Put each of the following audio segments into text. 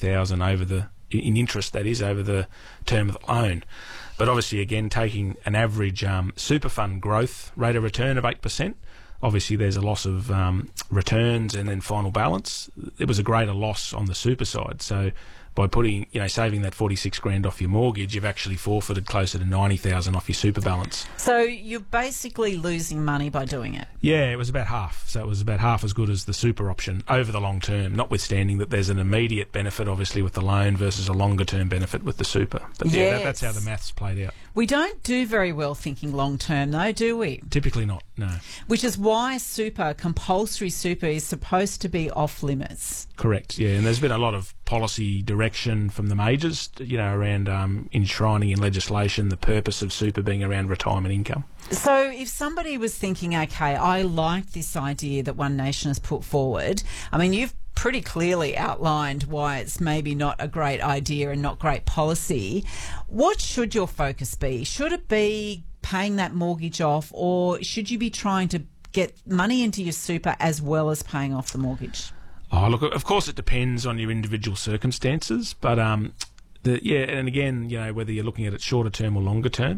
$90,000 in interest, that is, over the term of the loan. But obviously, again, taking an average super fund growth rate of return of 8%, obviously there's a loss of returns and then final balance. It was a greater loss on the super side. So by putting, saving that 46 grand off your mortgage, you've actually forfeited closer to 90,000 off your super balance. So you're basically losing money by doing it? Yeah, it was about half. So it was about half as good as the super option over the long term, notwithstanding that there's an immediate benefit, obviously, with the loan versus a longer term benefit with the super. But yeah, that's how the maths played out. We don't do very well thinking long term, though, do we? Typically not, no. Which is why compulsory super, is supposed to be off limits. Correct, yeah. And there's been a lot of policy direction from the majors, around enshrining in legislation the purpose of super being around retirement income. So if somebody was thinking, okay, I like this idea that One Nation has put forward, I mean, you've pretty clearly outlined why it's maybe not a great idea and not great policy. What should your focus be? Should it be paying that mortgage off, or should you be trying to get money into your super as well as paying off the mortgage? Oh, look, of course it depends on your individual circumstances, but and again, whether you're looking at it shorter term or longer term,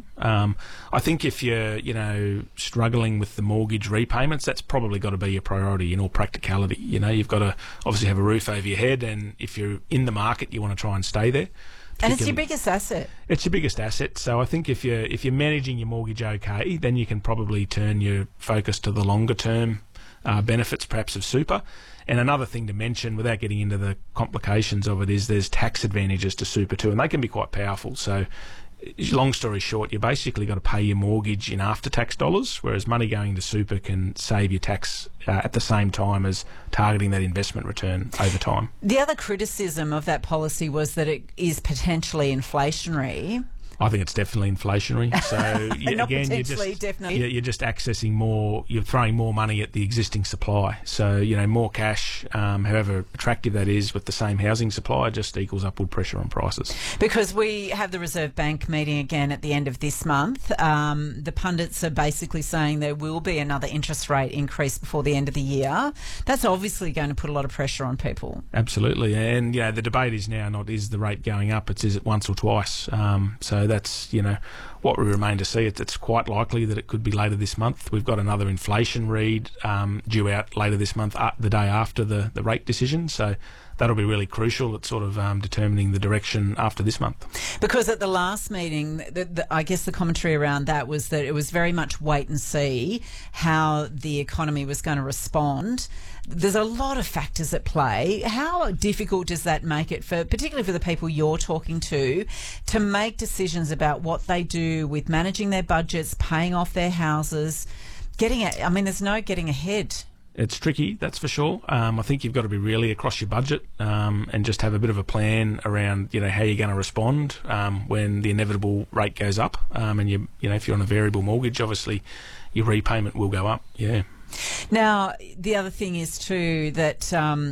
I think if you're, struggling with the mortgage repayments, that's probably got to be your priority in all practicality. You've got to obviously have a roof over your head, and if you're in the market, you want to try and stay there. And it's your biggest asset. It's your biggest asset. So I think if you're managing your mortgage okay, then you can probably turn your focus to the longer term benefits, perhaps, of super. And another thing to mention, without getting into the complications of it, is there's tax advantages to super too, and they can be quite powerful. So, long story short, you basically got to pay your mortgage in after-tax dollars, whereas money going to super can save your tax at the same time as targeting that investment return over time. The other criticism of that policy was that it is potentially inflationary. I think it's definitely inflationary. So again, you're just accessing more. You're throwing more money at the existing supply. So more cash, however attractive that is, with the same housing supply, just equals upward pressure on prices. Because we have the Reserve Bank meeting again at the end of this month. The pundits are basically saying there will be another interest rate increase before the end of the year. That's obviously going to put a lot of pressure on people. Absolutely, and the debate is now not is the rate going up; it's is it once or twice. So that's what we remain to see. It's quite likely that it could be later this month. We've got another inflation read due out later this month, the day after the rate decision. So that'll be really crucial at sort of determining the direction after this month. Because at the last meeting, I guess the commentary around that was that it was very much wait and see how the economy was going to respond. There's a lot of factors at play. How difficult does that make it, particularly for the people you're talking to make decisions about what they do with managing their budgets, paying off their houses, there's no getting ahead. It's tricky, that's for sure. I think you've got to be really across your budget and just have a bit of a plan around, how you're going to respond when the inevitable rate goes up. And if you're on a variable mortgage, obviously your repayment will go up. Yeah. Now, the other thing is too that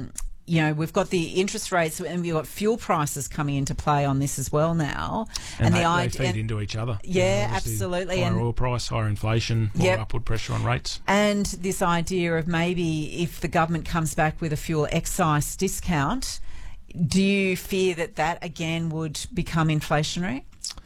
we've got the interest rates and we've got fuel prices coming into play on this as well now. And they feed into each other. Yeah, absolutely. Higher oil price, higher inflation, more upward pressure on rates. And this idea of maybe if the government comes back with a fuel excise discount, do you fear that again would become inflationary?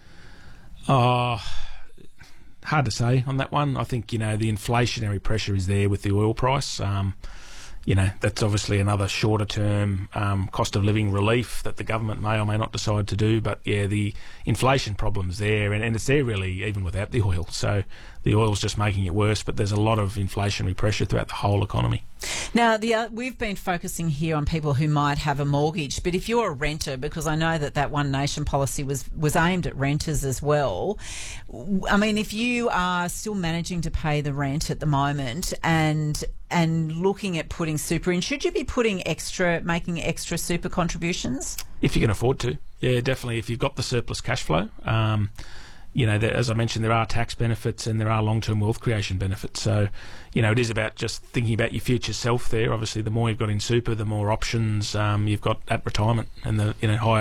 Hard to say on that one. I think, the inflationary pressure is there with the oil price. That's obviously another shorter term cost of living relief that the government may or may not decide to do. But the inflation problem's there, and it's there really even without the oil. So the oil's just making it worse, but there's a lot of inflationary pressure throughout the whole economy. Now, we've been focusing here on people who might have a mortgage, but if you're a renter, because I know that One Nation policy was aimed at renters as well. I mean, if you are still managing to pay the rent at the moment and looking at putting super in, should you be making extra super contributions? If you can afford to, yeah, definitely. If you've got the surplus cash flow, as I mentioned, there are tax benefits and there are long-term wealth creation benefits. So, it is about just thinking about your future self there. Obviously, the more you've got in super, the more options you've got at retirement and the higher potential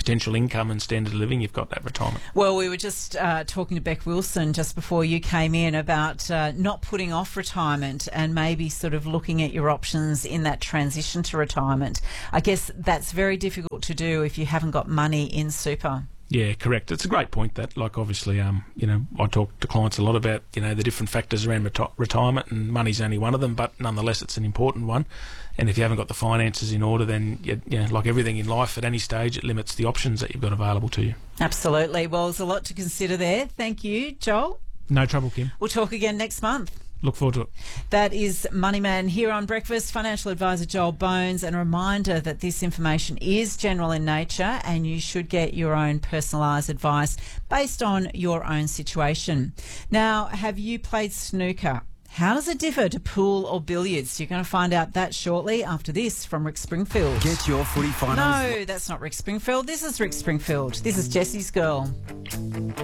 potential income and standard of living, you've got that retirement. Well, we were just talking to Beck Wilson just before you came in about not putting off retirement and maybe sort of looking at your options in that transition to retirement. I guess that's very difficult to do if you haven't got money in super. Yeah, correct. It's a great point that, like, obviously, I talk to clients a lot about, the different factors around retirement, and money's only one of them, but nonetheless, it's an important one. And if you haven't got the finances in order, then, like everything in life, at any stage, it limits the options that you've got available to you. Absolutely. Well, there's a lot to consider there. Thank you, Joel. No trouble, Kim. We'll talk again next month. Look forward to it. That is Moneyman here on Breakfast, financial advisor Joel Bones, and a reminder that this information is general in nature and you should get your own personalised advice based on your own situation. Now, have you played snooker? How does it differ to pool or billiards? You're going to find out that shortly after this from Rick Springfield. Get your footy finals. No, that's not Rick Springfield. This is Rick Springfield. This is Jessie's Girl.